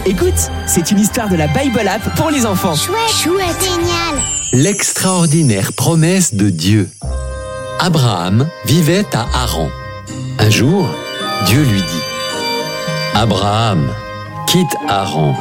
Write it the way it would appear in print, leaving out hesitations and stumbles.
Écoute, c'est une histoire de la Bible App pour les enfants. Chouette, génial. L'extraordinaire promesse de Dieu. Abraham vivait à Haran. Un jour, Dieu lui dit : « Abraham, quitte Haran